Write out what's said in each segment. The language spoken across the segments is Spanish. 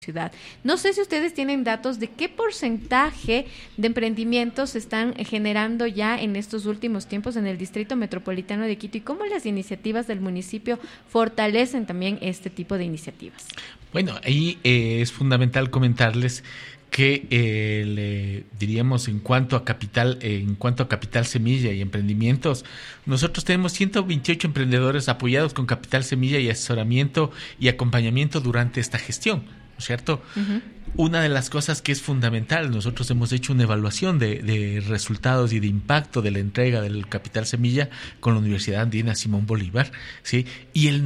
ciudad. No sé si ustedes tienen datos de qué porcentaje de emprendimientos se están generando ya en estos últimos tiempos en el Distrito Metropolitano de Quito y cómo las iniciativas del municipio fortalecen también este tipo de iniciativas. Bueno, ahí es fundamental comentarles que diríamos en cuanto a capital semilla y emprendimientos, nosotros tenemos 128 emprendedores apoyados con capital semilla y asesoramiento y acompañamiento durante esta gestión, ¿no es cierto? Uh-huh. Una de las cosas que es fundamental, nosotros hemos hecho una evaluación de resultados y de impacto de la entrega del capital semilla con la Universidad Andina Simón Bolívar, ¿sí? Y el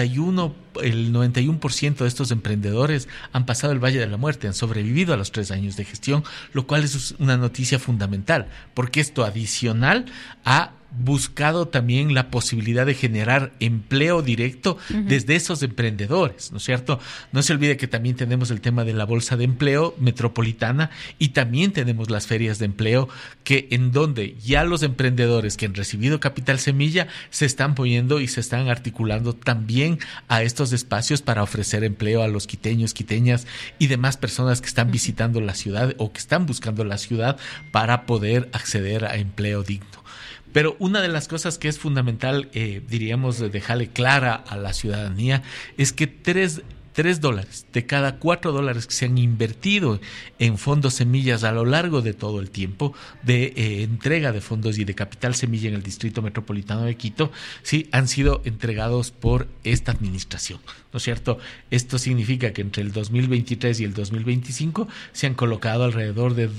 91% de estos emprendedores han pasado el Valle de la Muerte, han sobrevivido a los 3 años de gestión, lo cual es una noticia fundamental, porque esto adicional a buscado también la posibilidad de generar empleo directo desde esos emprendedores, ¿no es cierto? No se olvide que también tenemos el tema de la bolsa de empleo metropolitana y también tenemos las ferias de empleo que en donde ya los emprendedores que han recibido capital semilla se están poniendo y se están articulando también a estos espacios para ofrecer empleo a los quiteños, quiteñas y demás personas que están visitando la ciudad o que están buscando la ciudad para poder acceder a empleo digno. Pero una de las cosas que es fundamental, diríamos, dejarle clara a la ciudadanía es que $3 de cada $4 que se han invertido en fondos semillas a lo largo de todo el tiempo de entrega de fondos y de capital semilla en el Distrito Metropolitano de Quito, sí, han sido entregados por esta administración, ¿no es cierto? Esto significa que entre el 2023 y el 2025 se han colocado alrededor de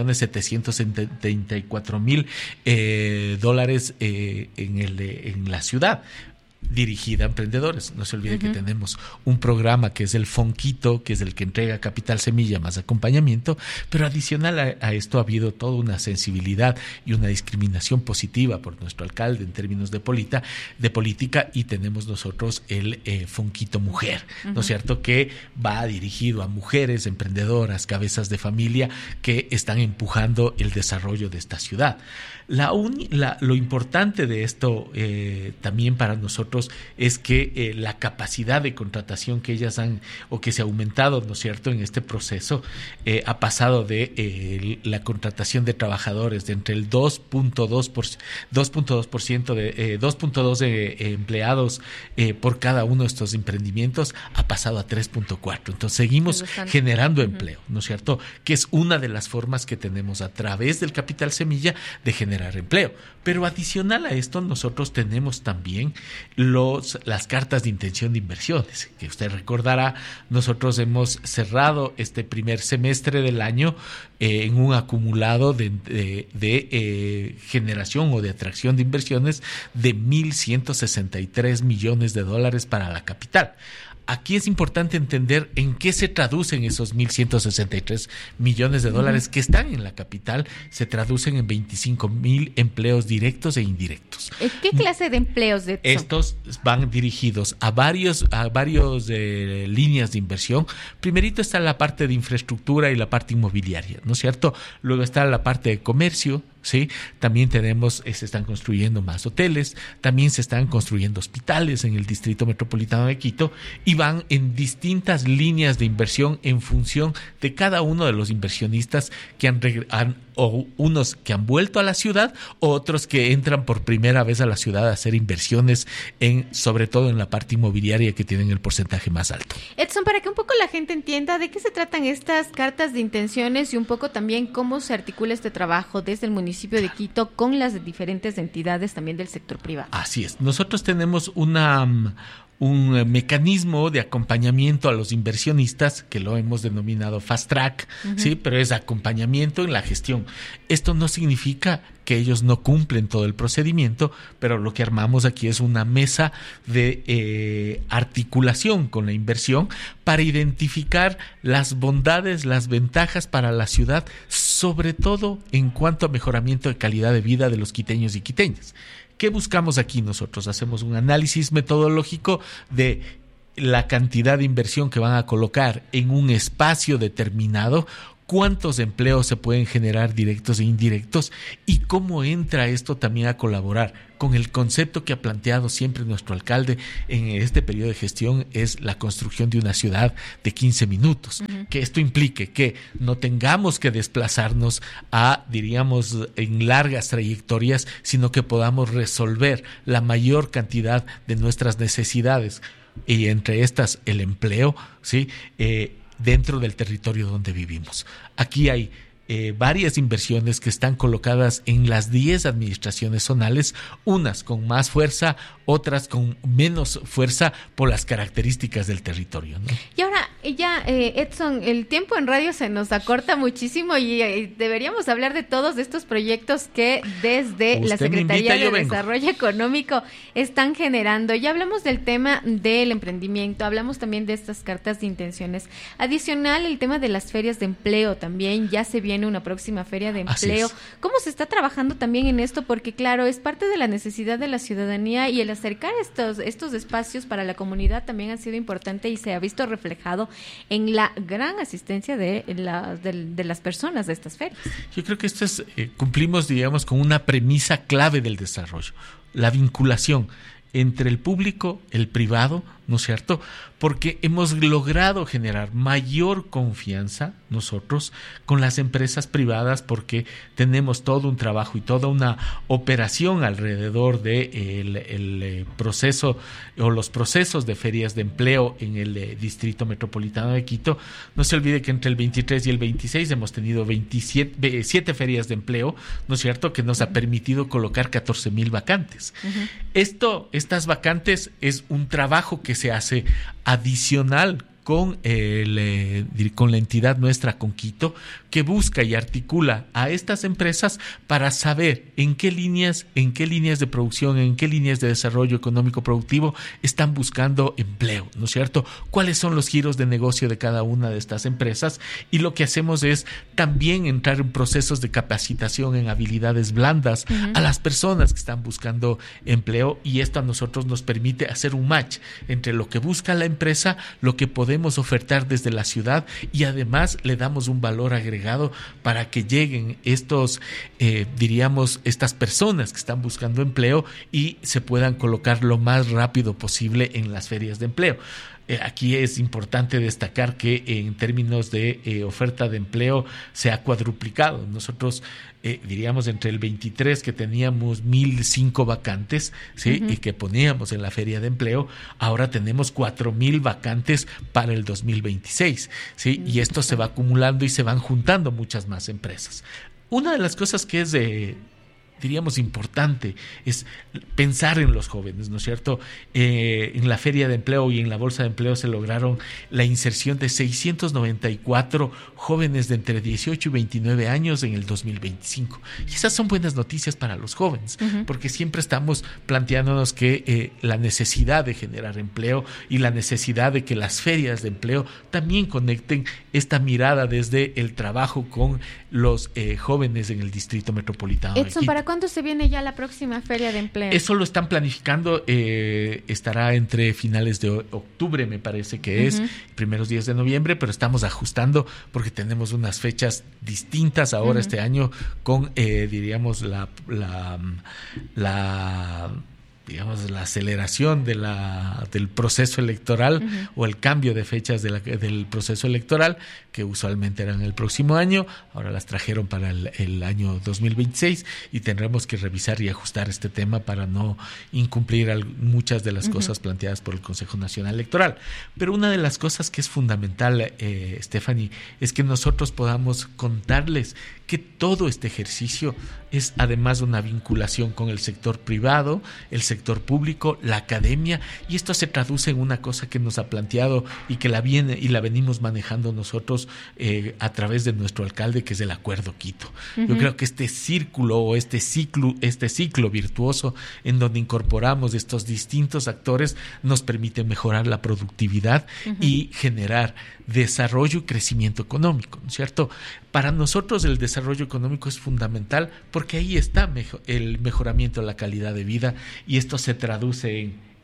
$2.734.000 en la ciudad, dirigida a emprendedores. No se olvide que tenemos un programa que es el Fonquito, que es el que entrega capital semilla más acompañamiento, pero adicional a esto ha habido toda una sensibilidad y una discriminación positiva por nuestro alcalde en términos de política y tenemos nosotros el Fonquito Mujer, ¿no es cierto? Que va dirigido a mujeres emprendedoras, cabezas de familia que están empujando el desarrollo de esta ciudad. Lo importante de esto también para nosotros es que la capacidad de contratación que ellas que se ha aumentado, ¿no es cierto?, en este proceso ha pasado de la contratación de trabajadores de entre el 2.2% de empleados por cada uno de estos emprendimientos ha pasado a 3.4. Entonces seguimos generando empleo, ¿no es cierto?, que es una de las formas que tenemos a través del capital semilla de generar empleo. Pero adicional a esto, nosotros tenemos también las cartas de intención de inversiones, que usted recordará, nosotros hemos cerrado este primer semestre del año en un acumulado de generación o de atracción de inversiones de $1.163 millones para la capital. Aquí es importante entender en qué se traducen esos $1.163 millones que están en la capital. Se traducen en 25,000 empleos directos e indirectos. ¿Qué clase de empleos son? Estos van dirigidos a varios líneas de inversión. Primerito está la parte de infraestructura y la parte inmobiliaria, ¿no es cierto? Luego está la parte de comercio, ¿sí? También se están construyendo más hoteles, también se están construyendo hospitales en el Distrito Metropolitano de Quito y van en distintas líneas de inversión en función de cada uno de los inversionistas que unos que han vuelto a la ciudad o otros que entran por primera vez a la ciudad a hacer inversiones sobre todo en la parte inmobiliaria que tienen el porcentaje más alto. Edson, para que un poco la gente entienda de qué se tratan estas cartas de intenciones y un poco también cómo se articula este trabajo desde el municipio de Quito con las diferentes entidades también del sector privado. Así es. Nosotros tenemos un mecanismo de acompañamiento a los inversionistas que lo hemos denominado Fast Track, ¿sí? Pero es acompañamiento en la gestión. Esto no significa que ellos no cumplen todo el procedimiento, pero lo que armamos aquí es una mesa de articulación con la inversión para identificar las bondades, las ventajas para la ciudad, sobre todo en cuanto a mejoramiento de calidad de vida de los quiteños y quiteñas. ¿Qué buscamos aquí nosotros? Hacemos un análisis metodológico de la cantidad de inversión que van a colocar en un espacio determinado, cuántos empleos se pueden generar directos e indirectos y cómo entra esto también a colaborar con el concepto que ha planteado siempre nuestro alcalde en este periodo de gestión, es la construcción de una ciudad de 15 minutos. Que esto implique que no tengamos que desplazarnos diríamos, en largas trayectorias, sino que podamos resolver la mayor cantidad de nuestras necesidades, y entre estas el empleo, ¿sí? Dentro del territorio donde vivimos. Aquí hay varias inversiones que están colocadas en las 10 administraciones zonales, unas con más fuerza, otras con menos fuerza por las características del territorio, ¿no? Y ahora, ya, Edson, el tiempo en radio se nos acorta muchísimo y deberíamos hablar de todos estos proyectos que desde la Secretaría de Desarrollo Económico están generando. Ya hablamos del tema del emprendimiento, hablamos también de estas cartas de intenciones. Adicional, el tema de las ferias de empleo también, ya se viene una próxima feria de empleo. ¿Cómo se está trabajando también en esto? Porque claro, es parte de la necesidad de la ciudadanía y el acercar estos espacios para la comunidad también ha sido importante y se ha visto reflejado en la gran asistencia de las personas de estas ferias. Yo creo que esto es, cumplimos, digamos, con una premisa clave del desarrollo, la vinculación entre el público, el privado, ¿no es cierto? Porque hemos logrado generar mayor confianza nosotros con las empresas privadas, porque tenemos todo un trabajo y toda una operación alrededor de el proceso o los procesos de ferias de empleo en el Distrito Metropolitano de Quito. No se olvide que entre el 23 y el 26 hemos tenido 7 ferias de empleo, ¿no es cierto?, que nos ha permitido colocar 14,000 vacantes. Estas vacantes es un trabajo que se hace adicional con la entidad nuestra, con Quito, que busca y articula a estas empresas para saber en qué líneas de producción, en qué líneas de desarrollo económico productivo están buscando empleo, ¿no es cierto? Cuáles son los giros de negocio de cada una de estas empresas, y lo que hacemos es también entrar en procesos de capacitación en habilidades blandas a las personas que están buscando empleo, y esto a nosotros nos permite hacer un match entre lo que busca la empresa, lo que podemos ofertar desde la ciudad, y además le damos un valor agregado para que lleguen estas personas que están buscando empleo y se puedan colocar lo más rápido posible en las ferias de empleo. Aquí es importante destacar que en términos de oferta de empleo se ha cuadruplicado. Nosotros diríamos entre el 23, que teníamos 1,005 vacantes, ¿sí? Y que poníamos en la feria de empleo, ahora tenemos 4,000 vacantes para el 2026, ¿sí? Y esto se va acumulando y se van juntando muchas más empresas. Una de las cosas que es diríamos importante es pensar en los jóvenes, ¿no es cierto? En la feria de empleo y en la bolsa de empleo se lograron la inserción de 694 jóvenes de entre 18 y 29 años en el 2025. Y esas son buenas noticias para los jóvenes, porque siempre estamos planteándonos que la necesidad de generar empleo y la necesidad de que las ferias de empleo también conecten esta mirada desde el trabajo con los jóvenes en el Distrito Metropolitano. Edson, ¿para cuándo se viene ya la próxima feria de empleo? Eso lo están planificando, estará entre finales de octubre, me parece que es, primeros días de noviembre, pero estamos ajustando porque tenemos unas fechas distintas ahora este año con, diríamos, la aceleración del proceso electoral o el cambio de fechas del proceso electoral, que usualmente eran el próximo año, ahora las trajeron para el año 2026, y tendremos que revisar y ajustar este tema para no incumplir muchas de las cosas planteadas por el Consejo Nacional Electoral. Pero una de las cosas que es fundamental, Stephanie, es que nosotros podamos contarles que todo este ejercicio es además una vinculación con el sector privado, el sector público, la academia, y esto se traduce en una cosa que nos ha planteado y que la venimos manejando nosotros a través de nuestro alcalde, que es el Acuerdo Quito. Yo creo que este círculo o este ciclo virtuoso en donde incorporamos estos distintos actores nos permite mejorar la productividad y generar desarrollo y crecimiento económico, ¿no es cierto? Para nosotros el desarrollo económico es fundamental porque ahí está el mejoramiento de la calidad de vida, y esto se traduce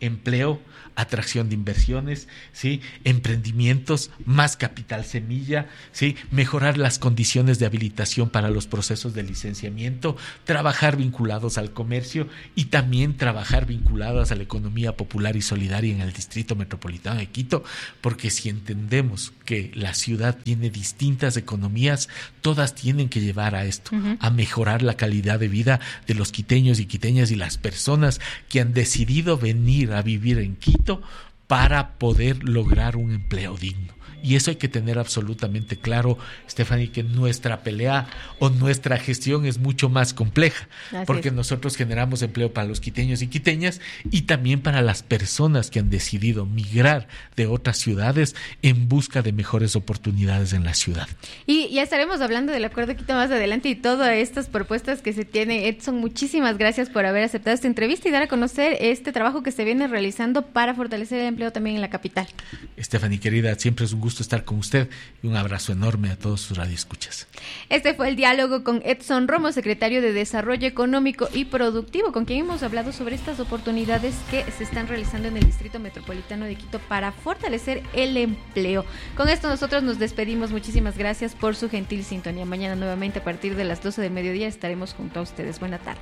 empleo, atracción de inversiones, ¿sí? Emprendimientos, más capital semilla, ¿sí? Mejorar las condiciones de habilitación para los procesos de licenciamiento, trabajar vinculados al comercio y también trabajar vinculados a la economía popular y solidaria en el Distrito Metropolitano de Quito, porque si entendemos que la ciudad tiene distintas economías, todas tienen que llevar a esto, a mejorar la calidad de vida de los quiteños y quiteñas y las personas que han decidido venir a vivir en Quito para poder lograr un empleo digno. Y eso hay que tener absolutamente claro, Stephanie, que nuestra pelea o nuestra gestión es mucho más compleja, porque nosotros generamos empleo para los quiteños y quiteñas y también para las personas que han decidido migrar de otras ciudades en busca de mejores oportunidades en la ciudad. Y ya estaremos hablando del Acuerdo Quito más adelante y todas estas propuestas que se tienen. Edson, muchísimas gracias por haber aceptado esta entrevista y dar a conocer este trabajo que se viene realizando para fortalecer el empleo también en la capital. Stephanie, querida, siempre es un gusto estar con usted y un abrazo enorme a todos sus radioescuchas. Este fue el diálogo con Edson Romo, secretario de Desarrollo Económico y Productivo, con quien hemos hablado sobre estas oportunidades que se están realizando en el Distrito Metropolitano de Quito para fortalecer el empleo. Con esto nosotros nos despedimos. Muchísimas gracias por su gentil sintonía. Mañana nuevamente a partir de las 12 del mediodía estaremos junto a ustedes. Buena tarde.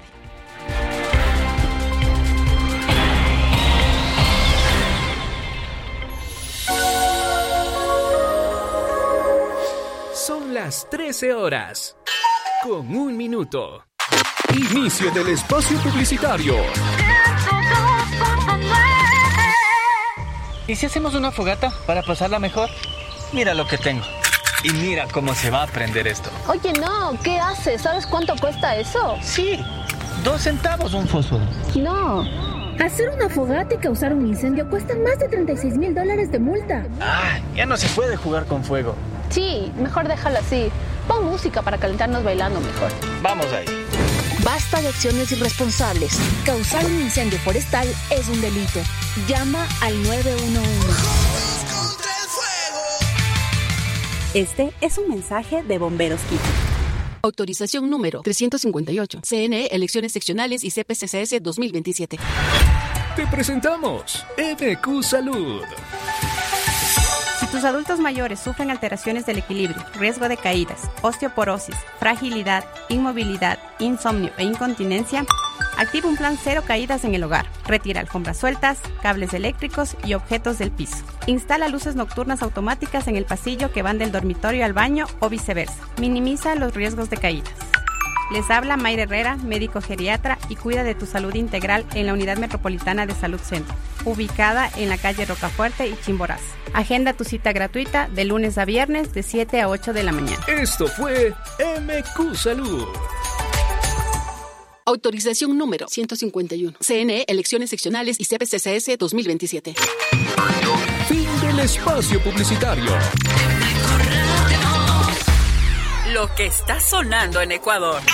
Son las 13 horas, con 1 minuto. Inicio del espacio publicitario. ¿Y si hacemos una fogata para pasarla mejor? Mira lo que tengo. Y mira cómo se va a prender esto. Oye, no, ¿qué haces? ¿Sabes cuánto cuesta eso? Sí, 2 centavos un fósforo. No. Hacer una fogata y causar un incendio cuesta más de $36,000 de multa. Ah, ya no se puede jugar con fuego. Sí, mejor déjalo así. Pon música para calentarnos bailando mejor. Vamos ahí. Basta de acciones irresponsables. Causar un incendio forestal es un delito. Llama al 911. Este es un mensaje de Bomberos Quito. Autorización número 358. CNE, Elecciones Seccionales y CPCCS 2027. Te presentamos MQ Salud. Si tus adultos mayores sufren alteraciones del equilibrio, riesgo de caídas, osteoporosis, fragilidad, inmovilidad, insomnio e incontinencia, activa un plan 0 caídas en el hogar. Retira alfombras sueltas, cables eléctricos y objetos del piso. Instala luces nocturnas automáticas en el pasillo que van del dormitorio al baño o viceversa. Minimiza los riesgos de caídas. Les habla Mayra Herrera, médico geriatra y cuida de tu salud integral en la Unidad Metropolitana de Salud Centro, ubicada en la calle Rocafuerte y Chimborazo. Agenda tu cita gratuita de lunes a viernes de 7 a 8 de la mañana. Esto fue MQ Salud. Autorización número 151. CNE, Elecciones Seccionales y CPCCS 2027. Fin del espacio publicitario. Lo que está sonando en Ecuador.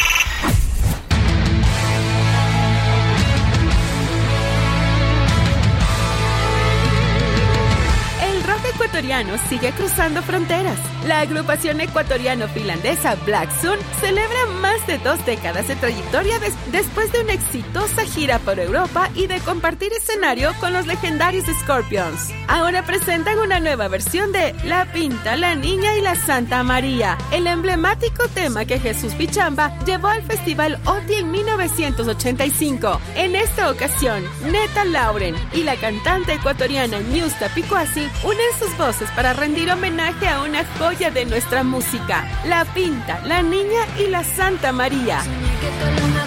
Ecuatoriano sigue cruzando fronteras. La agrupación ecuatoriano-finlandesa Black Sun celebra más de 2 décadas de trayectoria después de una exitosa gira por Europa y de compartir escenario con los legendarios Scorpions. Ahora presentan una nueva versión de La Pinta, la Niña y la Santa María, el emblemático tema que Jesús Pichamba llevó al Festival OTI en 1985. En esta ocasión, Neta Lauren y la cantante ecuatoriana Ñusta Picuasi unen sus voces para rendir homenaje a una joya de nuestra música, La Pinta, la Niña y la Santa María.